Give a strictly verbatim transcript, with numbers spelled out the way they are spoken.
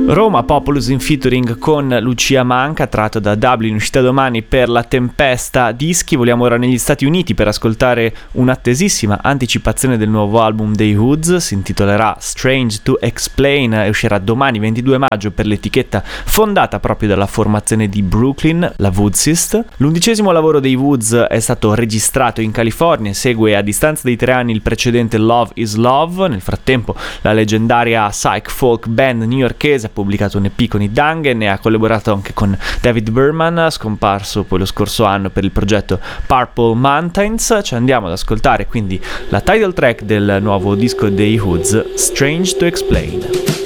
Roma Populus in featuring con Lucia Manca, tratto da Dublin, uscita domani per la Tempesta Dischi. Vogliamo ora negli Stati Uniti per ascoltare un'attesissima anticipazione del nuovo album dei Hoods. Si intitolerà Strange to Explain e uscirà domani ventidue maggio per l'etichetta fondata proprio dalla formazione di Brooklyn, la Woodsist. L'undicesimo lavoro dei Woods è stato registrato in California e segue a distanza di tre anni il precedente Love is Love. Nel frattempo la leggendaria psych folk band newyorkese ha pubblicato un E P con i Dangen e ha collaborato anche con David Berman, scomparso poi lo scorso anno per il progetto Purple Mountains. Ci andiamo ad ascoltare quindi la title track del nuovo disco dei Hoods, Strange to Explain.